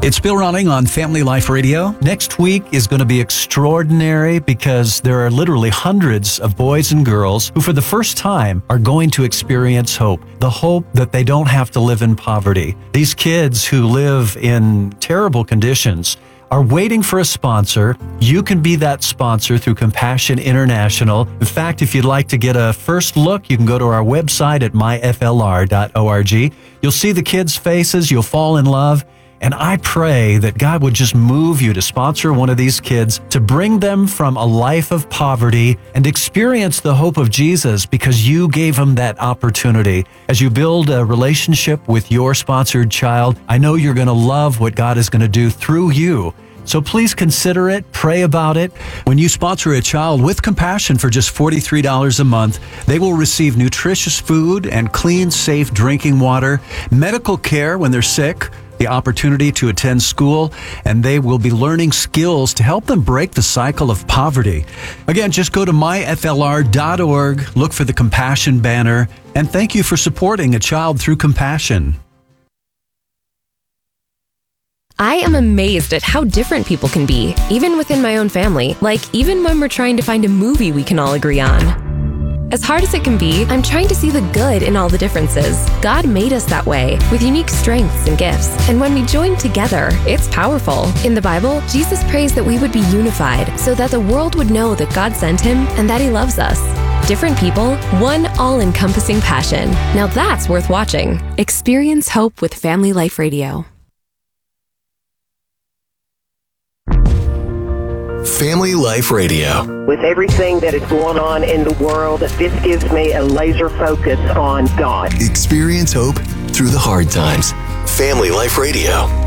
It's Bill Ronning on Family Life Radio. Next week is going to be extraordinary because there are literally hundreds of boys and girls who for the first time are going to experience hope. The hope that they don't have to live in poverty. These kids who live in terrible conditions are waiting for a sponsor. You can be that sponsor through Compassion International. In fact, if you'd like to get a first look, you can go to our website at myflr.org. You'll see the kids' faces. You'll fall in love. And I pray that God would just move you to sponsor one of these kids, to bring them from a life of poverty and experience the hope of Jesus because you gave them that opportunity. As you build a relationship with your sponsored child, I know you're going to love what God is going to do through you. So please consider it, pray about it. When you sponsor a child with Compassion for just $43 a month, they will receive nutritious food and clean, safe drinking water, medical care when they're sick, the opportunity to attend school, and they will be learning skills to help them break the cycle of poverty. Again, just go to myflr.org, look for the Compassion banner, and thank you for supporting a child through Compassion. I am amazed at how different people can be, even within my own family, like even when we're trying to find a movie we can all agree on. As hard as it can be, I'm trying to see the good in all the differences. God made us that way, with unique strengths and gifts. And when we join together, it's powerful. In the Bible, Jesus prays that we would be unified so that the world would know that God sent him and that he loves us. Different people, one all-encompassing passion. Now that's worth watching. Experience hope with Family Life Radio. Family Life Radio. With everything that is going on in the world, this gives me a laser focus on God. Experience hope through the hard times. Family Life Radio.